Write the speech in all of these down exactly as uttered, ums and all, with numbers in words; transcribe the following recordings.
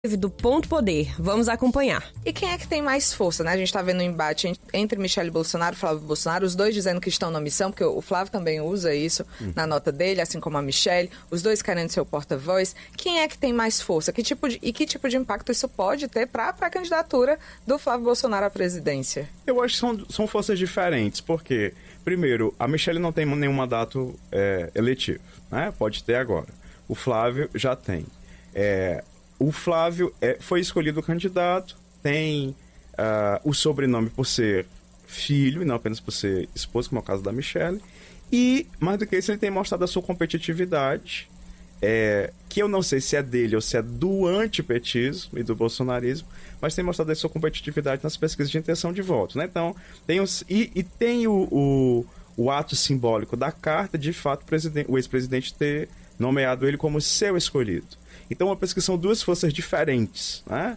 do Ponto Poder. Vamos acompanhar. E quem é que tem mais força, né? A gente está vendo um embate entre Michele Bolsonaro e Flávio Bolsonaro, os dois dizendo que estão na missão, porque o Flávio também usa isso hum. na nota dele, assim como a Michele, os dois querendo ser o porta-voz. Quem é que tem mais força? Que tipo de, e que tipo de impacto isso pode ter para a candidatura do Flávio Bolsonaro à presidência? Eu acho que são, são forças diferentes, porque, primeiro, a Michele não tem nenhum mandato é, eletivo, né? Pode ter agora. O Flávio já tem. É... O Flávio é, foi escolhido candidato, tem uh, o sobrenome por ser filho e não apenas por ser esposo, como é o caso da Michele. E, mais do que isso, ele tem mostrado a sua competitividade, é, que eu não sei se é dele ou se é do antipetismo e do bolsonarismo, mas tem mostrado a sua competitividade nas pesquisas de intenção de voto, né? Então, tem os, e, e tem o, o, o ato simbólico da carta, de fato, o, o ex-presidente ter nomeado ele como seu escolhido. Então, uma pesquisa são duas forças diferentes, né?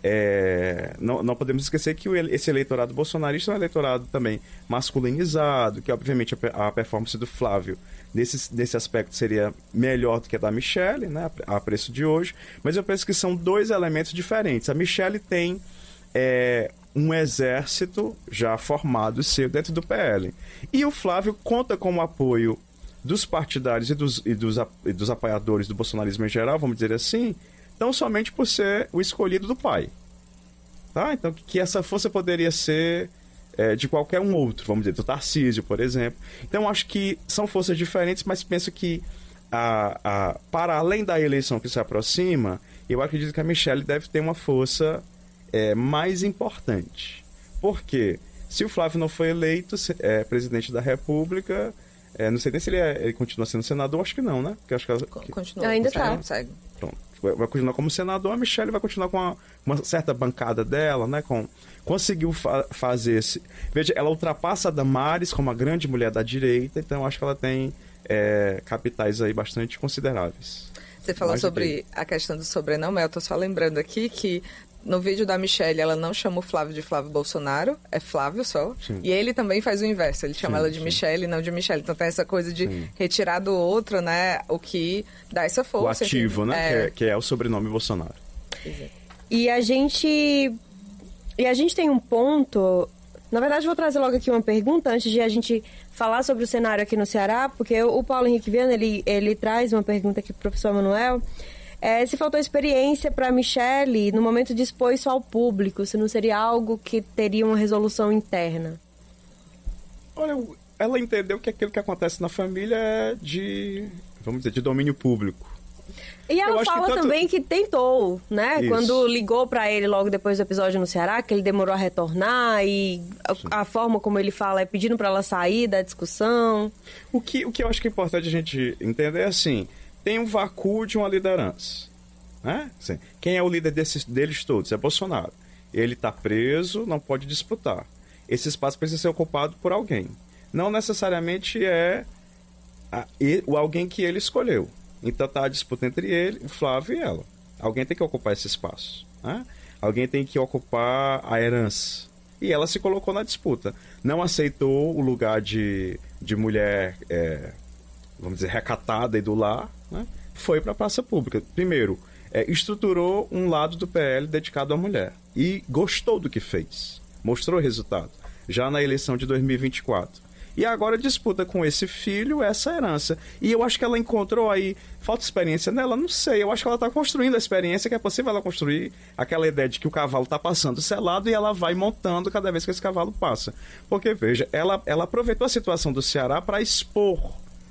É, não, não podemos esquecer que o, esse eleitorado bolsonarista é um eleitorado também masculinizado, que obviamente a, a performance do Flávio nesse, nesse aspecto seria melhor do que a da Michele, né? A, a preço de hoje, mas eu penso que são dois elementos diferentes. A Michele tem é, um exército já formado seu dentro do P L, e o Flávio conta com o apoio dos partidários e dos, e, dos, e dos apoiadores do bolsonarismo em geral, vamos dizer assim, tão somente por ser o escolhido do pai. Tá? Então, que, que essa força poderia ser é, de qualquer um outro, vamos dizer, do Tarcísio, por exemplo. Então, acho que são forças diferentes, mas penso que, a, a, para além da eleição que se aproxima, eu acredito que a Michele deve ter uma força é, mais importante. Por quê? Se o Flávio não foi eleito é, presidente da República... É, não sei nem se ele, é, ele continua sendo senador, acho que não, né? Porque acho que, que continua, ainda está. Pronto. Vai continuar como senador, a Michele vai continuar com uma, uma certa bancada dela, né? Com, conseguiu fa- fazer esse... Veja, ela ultrapassa a Damares como a grande mulher da direita, então acho que ela tem é, capitais aí bastante consideráveis. Você falou sobre a questão do sobrenome, eu tô só lembrando aqui que no vídeo da Michele, ela não chama o Flávio de Flávio Bolsonaro, é Flávio só. Sim. E ele também faz o inverso, ele chama sim, ela de sim. Michele, não de Michele. Então tem essa coisa de sim. retirar do outro, né, o que dá essa força. O ativo, assim, né, é... Que, é, que é o sobrenome Bolsonaro. E a gente... E a gente tem um ponto... Na verdade, vou trazer logo aqui uma pergunta antes de a gente falar sobre o cenário aqui no Ceará, porque o Paulo Henrique Viana, ele, ele traz uma pergunta aqui pro professor Manuel. É, se faltou experiência para a Michele no momento de expor isso ao público, se não seria algo que teria uma resolução interna? Olha, ela entendeu que aquilo que acontece na família é de, vamos dizer, de domínio público. E ela fala que tanto... também que tentou, né? Isso. Quando ligou para ele logo depois do episódio no Ceará, que ele demorou a retornar e a, a forma como ele fala é pedindo para ela sair da discussão. O que, o que eu acho que é importante a gente entender é assim... Tem um vácuo de uma liderança, né? Assim, quem é o líder desses, deles todos? É Bolsonaro. Ele está preso, não pode disputar. Esse espaço precisa ser ocupado por alguém. Não necessariamente é a, o alguém que ele escolheu. Então está a disputa entre ele, o Flávio e ela. Alguém tem que ocupar esse espaço, né? Alguém tem que ocupar a herança. E ela se colocou na disputa. Não aceitou o lugar de, de mulher... É, vamos dizer, recatada e do lar, né? Foi para a praça pública. Primeiro, é, estruturou um lado do P L dedicado à mulher. E gostou do que fez. Mostrou o resultado. Já na eleição de dois mil e vinte e quatro. E agora disputa com esse filho essa herança. E eu acho que ela encontrou aí... Falta experiência nela? Não sei. Eu acho que ela está construindo a experiência, que é possível ela construir aquela ideia de que o cavalo está passando selado e ela vai montando cada vez que esse cavalo passa. Porque, veja, ela, ela aproveitou a situação do Ceará para expor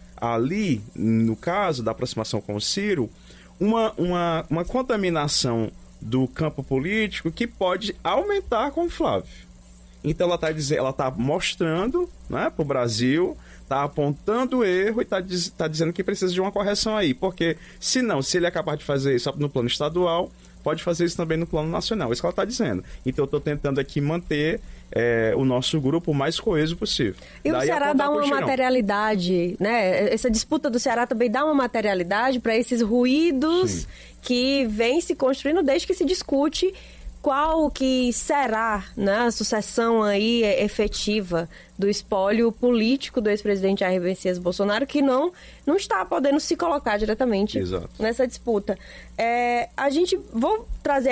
ali, no caso da aproximação com o Ciro, uma, uma, uma contaminação do campo político que pode aumentar com o Flávio. Então ela está ela tá mostrando, né, para o Brasil, está apontando o erro e está diz, tá dizendo que precisa de uma correção aí, porque se não, se ele é capaz de fazer isso no plano estadual, pode fazer isso também no plano nacional. É isso que ela está dizendo. Então eu estou tentando aqui manter é, o nosso grupo o mais coeso possível. E Daí o Ceará dá uma materialidade, né? Essa disputa do Ceará também dá uma materialidade para esses ruídos Sim. que vêm se construindo desde que se discute qual que será, né, a sucessão aí efetiva do espólio político do ex-presidente Jair Messias Bolsonaro, que não, não está podendo se colocar diretamente Exato. nessa disputa. É, a gente, vou trazer